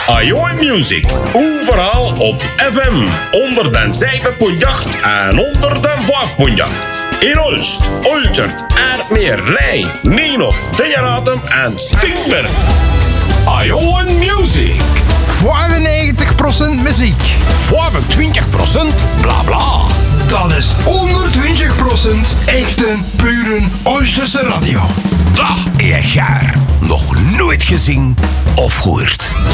Iowa Music. Overal op FM. Onder den 7.8 en onder den 5.8. In Olst, Olchert, Aardmeer, Rij, Nienhof, Dingeratem en Stinkberg. Iowa Music. 95% muziek. 25% bla bla. Dat is 120% echte, pure Oosterse radio. Dat is gaar. Nog nooit gezien of gehoord.